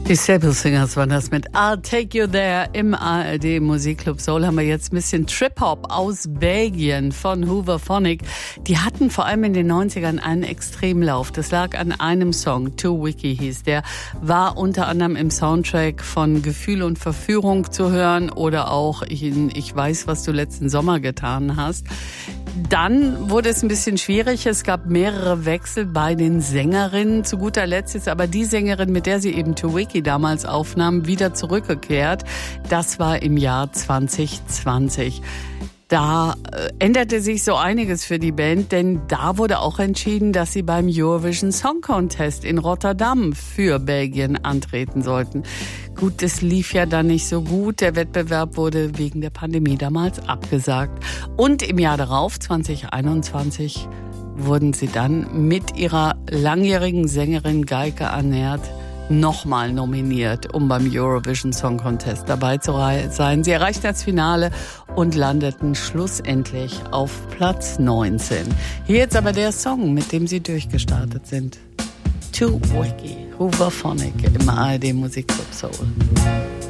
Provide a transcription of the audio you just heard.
Die Staple Singers waren das mit I'll Take You There im ARD Musikclub Soul. Haben wir jetzt ein bisschen Trip-Hop aus Belgien von Hooverphonic. Die hatten vor allem in den 90ern einen Extremlauf. Das lag an einem Song, Too Wicky hieß der. War unter anderem im Soundtrack von Gefühl und Verführung zu hören oder auch in Ich weiß, was du letzten Sommer getan hast. Dann wurde es ein bisschen schwierig. Es gab mehrere Wechsel bei den Sängerinnen. Zu guter Letzt ist aber die Sängerin, mit der sie eben Too Wicky damals aufnahm, wieder zurückgekehrt. Das war im Jahr 2020. Da änderte sich so einiges für die Band, denn da wurde auch entschieden, dass sie beim Eurovision Song Contest in Rotterdam für Belgien antreten sollten. Gut, es lief ja dann nicht so gut. Der Wettbewerb wurde wegen der Pandemie damals abgesagt. Und im Jahr darauf, 2021, wurden sie dann mit ihrer langjährigen Sängerin Geike Annert nochmal nominiert, um beim Eurovision Song Contest dabei zu sein. Sie erreichten das Finale und landeten schlussendlich auf Platz 19. Hier jetzt aber der Song, mit dem sie durchgestartet sind. Too Wicky, Hooverphonic im ARD Musikclub Soul.